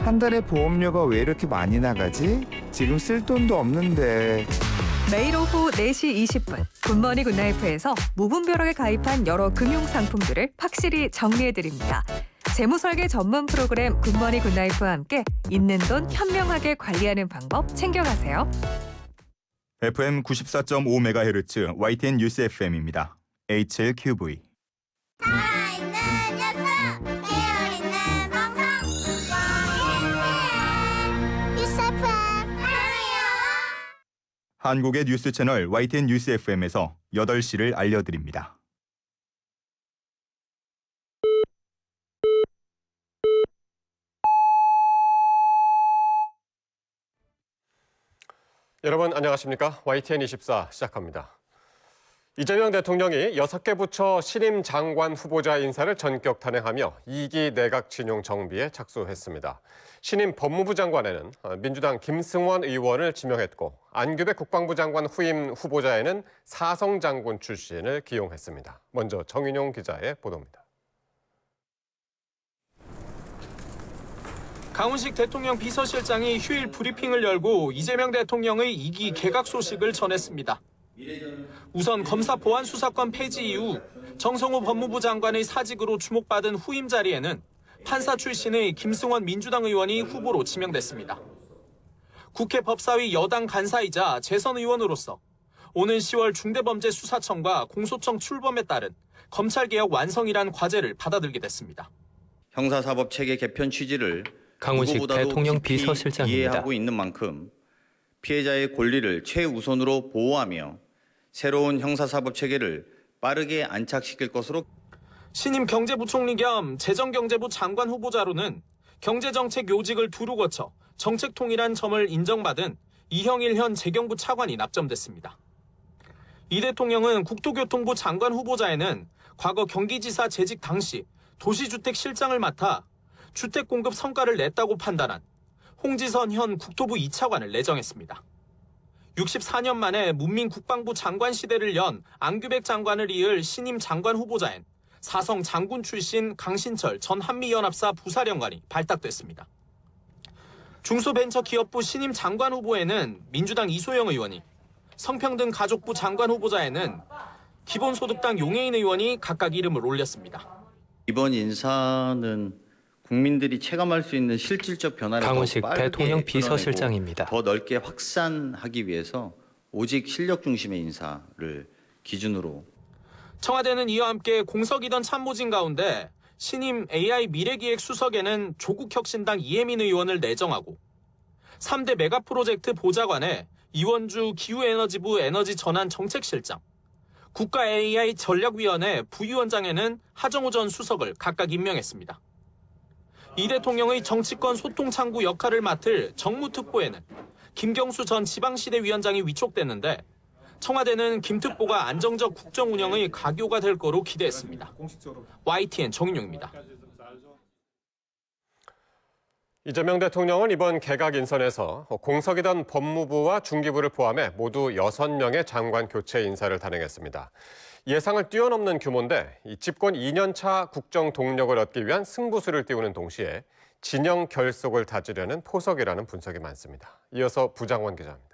한 달에 보험료가 왜 이렇게 많이 나가지? 지금 쓸 돈도 없는데. 매일 오후 4시 20분 굿모닝 굿나이프에서 무분별하게 가입한 여러 금융 상품들을 확실히 정리해드립니다. 재무설계 전문 프로그램 굿모닝 굿나이프와 함께 있는 돈 현명하게 관리하는 방법 챙겨가세요. FM 94.5MHz YTN 뉴스 FM입니다. HLQV. 살아있는 녀석, 깨어있는 방송, YTN 뉴스 FM 사랑해요. 한국의 뉴스 채널 YTN 뉴스 FM에서 8시를 알려드립니다. 여러분 안녕하십니까? YTN24 시작합니다. 이재명 대통령이 6개 부처 신임 장관 후보자 인사를 전격 탄핵하며 2기 내각 진용 정비에 착수했습니다. 신임 법무부 장관에는 민주당 김승원 의원을 지명했고 안규백 국방부 장관 후임 후보자에는 사성 장군 출신을 기용했습니다. 먼저 정인용 기자의 보도입니다. 강훈식 대통령 비서실장이 휴일 브리핑을 열고 이재명 대통령의 2기 개각 소식을 전했습니다. 우선 검사 보안 수사권 폐지 이후 정성호 법무부 장관의 사직으로 주목받은 후임 자리에는 판사 출신의 김승원 민주당 의원이 후보로 지명됐습니다. 국회 법사위 여당 간사이자 재선 의원으로서 오는 10월 중대범죄수사청과 공소청 출범에 따른 검찰개혁 완성이란 과제를 받아들게 됐습니다. 형사사법체계 개편 취지를 강훈식 대통령 비서실장입니다. 이해하고 있는 만큼 피해자의 권리를 최우선으로 보호하며 새로운 형사사법체계를 빠르게 안착시킬 것으로. 신임 경제부총리 겸 재정경제부 장관 후보자로는 경제정책 요직을 두루 거쳐 정책통일한 점을 인정받은 이형일 현 재경부 차관이 납점됐습니다. 이 대통령은 국토교통부 장관 후보자에는 과거 경기지사 재직 당시 도시주택실장을 맡아 주택 공급 성과를 냈다고 판단한 홍지선 현 국토부 2차관을 내정했습니다. 64년 만에 문민국방부 장관 시대를 연 안규백 장관을 이을 신임 장관 후보자엔 사성 장군 출신 강신철 전 한미연합사 부사령관이 발탁됐습니다. 중소벤처기업부 신임 장관 후보에는 민주당 이소영 의원이, 성평등가족부 장관 후보자에는 기본소득당 용해인 의원이 각각 이름을 올렸습니다. 이번 인사는 국민들이 체감할 수 있는 실질적 변화를 강훈식 대통령 비서실장입니다. 더 넓게 확산하기 위해서 오직 실력 중심의 인사를 기준으로. 청와대는 이와 함께 공석이던 참모진 가운데 신임 AI 미래기획 수석에는 조국혁신당 이혜민 의원을 내정하고 3대 메가프로젝트 보좌관에 이원주 기후에너지부 에너지전환정책실장, 국가 AI 전략위원회 부위원장에는 하정우 전 수석을 각각 임명했습니다. 이 대통령의 정치권 소통창구 역할을 맡을 정무특보에는 김경수 전 지방시대위원장이 위촉됐는데 청와대는 김 특보가 안정적 국정 운영의 가교가 될 거로 기대했습니다. YTN 정인용입니다. 이재명 대통령은 이번 개각 인선에서 공석이던 법무부와 중기부를 포함해 모두 6명의 장관 교체 인사를 단행했습니다. 예상을 뛰어넘는 규모인데 집권 2년차 국정 동력을 얻기 위한 승부수를 띄우는 동시에 진영 결속을 다지려는 포석이라는 분석이 많습니다. 이어서 부장원 기자입니다.